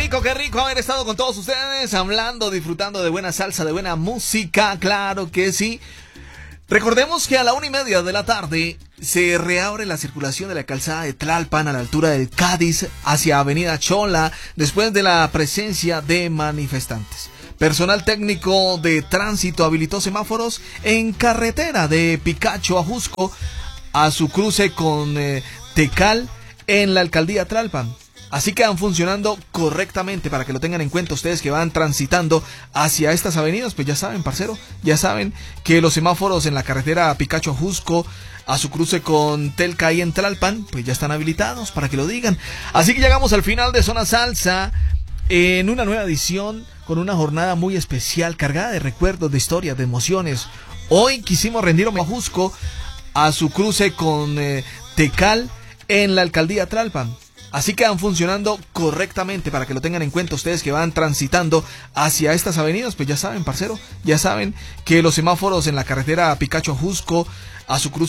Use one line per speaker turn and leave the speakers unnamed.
qué rico haber estado con todos ustedes, hablando, disfrutando de buena salsa, de buena música, claro que sí. Recordemos que a la 1:30 de la tarde se reabre la circulación de la calzada de Tlalpan a la altura de Cádiz hacia Avenida Chola, después de la presencia de manifestantes. Personal técnico de tránsito habilitó semáforos en carretera de Picacho a Jusco a su cruce con Tecal en la alcaldía Tlalpan. Así quedan funcionando correctamente, para que lo tengan en cuenta ustedes que van transitando hacia estas avenidas. Pues ya saben, parcero, ya saben que los semáforos en la carretera Picacho Jusco a su cruce con Telca y en Tlalpan pues ya están habilitados, para que lo digan. Así que llegamos al final de Zona Salsa en una nueva edición, con una jornada muy especial, cargada de recuerdos, de historias, de emociones. Hoy quisimos rendir homenaje a Jusco a su cruce con Tecal en la alcaldía Tlalpan. Así quedan funcionando correctamente, para que lo tengan en cuenta ustedes que van transitando hacia estas avenidas. Pues ya saben, parcero, ya saben que los semáforos en la carretera Picacho Jusco a su cruce